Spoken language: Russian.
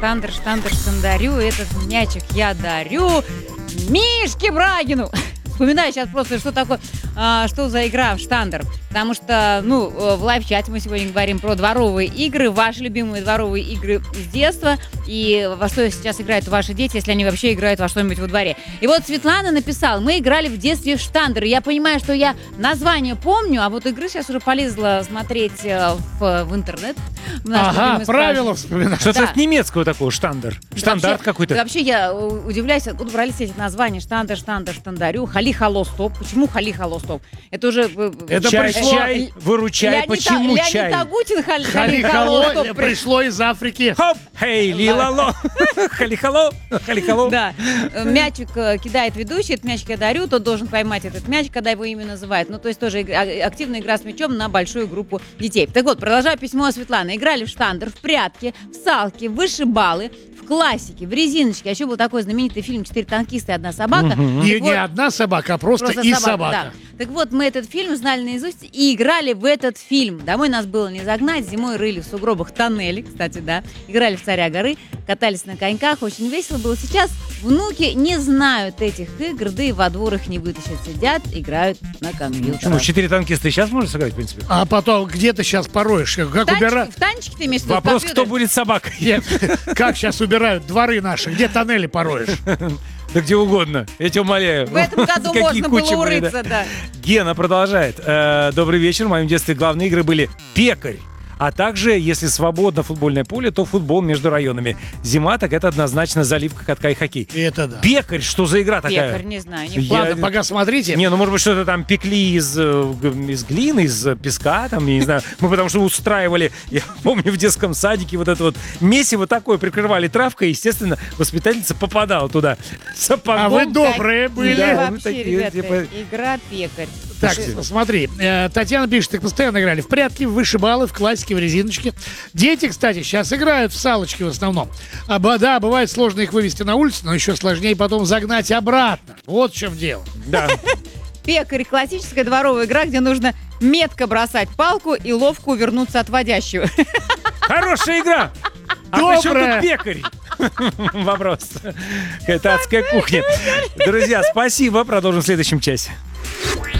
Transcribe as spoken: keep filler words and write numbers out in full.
штандер, штандер, штандарю, этот мячик я дарю Мишке Брагину. Вспоминаю сейчас просто, что такое, а, что за игра в штандер. Потому что, ну, в лайв-чате мы сегодня говорим про дворовые игры, ваши любимые дворовые игры с детства, и во что сейчас играют ваши дети, если они вообще играют во что-нибудь во дворе. И вот Светлана написала: мы играли в детстве в штандер. Я понимаю, что я название помню, а вот игры сейчас уже полезла смотреть в, в интернет. В ага, правила вспоминаю. Что-то да. от немецкого такого, штандер. Штандарт вообще, какой-то. Вообще я удивляюсь, откуда брались эти названия. Штандер, штандер, штандарю, хали-хало, стоп. Почему хали-хало, стоп? Это уже... Это чай, пришло... чай, выручай, Леонид, почему Леонид чай? Агутин, хали, Хали-хало хали-хало, стоп. пришло из Африки. Хоп, хей, лилало, хали-хало, хали-хало. Да. Мячик э, кидает ведущий, этот мячик я дарю, тот должен поймать этот мяч, когда его имя называют. Ну, то есть тоже игра, активная игра с мячом на большую группу детей. Так вот, продолжаю письмо Светланы. Играли в штандер, в прятки, в салки, в вышибалы, в классике, в резиночке. А еще был такой знаменитый фильм «Четыре танкиста и одна собака». Угу. И вот, не одна собака, а просто, просто и собака. собака. Да. Так вот, мы этот фильм знали наизусть и играли в этот фильм. Домой нас было не загнать, зимой рыли в сугробах тоннели, кстати, да. Играли в «Царя горы», катались на коньках, очень весело было. Сейчас внуки не знают этих игр, да и во двор их не вытащат. Сидят, играют на компьютерах. Почему? Четыре танкиста сейчас можно сыграть, в принципе? А потом, где ты сейчас пороешь? Как Танчики, убирают? в танчике ты имеешь в виду? Вопрос, компьютер? кто будет собакой? Нет, как сейчас убирают дворы наши? Где тоннели пороешь? Да где угодно, я тебя умоляю. В этом году Какие можно кучи было были, да. урыться, да. Гена продолжает. Э, Добрый вечер. В моем детстве главные игры были «Пекарь». А также, если свободно футбольное поле, то футбол между районами. Зима, так это однозначно заливка, катка и хоккей. Это да. Пекарь, что за игра такая? Пекарь, не знаю, не Я- Ладно, пока смотрите. Не, ну может быть что-то там пекли из, э, г- из глины, из э, песка, там, я не знаю. Мы потому что устраивали, я помню, в детском садике вот это вот месиво такое, прикрывали травкой, и, естественно, воспитательница попадала туда сапогом. А вы добрые Какие были. Да, вообще, такие, ребята, типа- игра пекарь. Так, смотри, э, Татьяна пишет, так постоянно играли в прятки, в вышибалы, в классике, в резиночке. Дети, кстати, сейчас играют в салочки в основном. А, ба- да, бывает сложно их вывести на улицу, но еще сложнее потом загнать обратно. Вот в чем дело. Да. Пекарь — классическая дворовая игра, где нужно метко бросать палку и ловко увернуться от водящего. Хорошая игра! А при чем Добрая. тут пекарь? Вопрос. Какая-то адская кухня. Друзья, спасибо. Продолжим в следующем часе.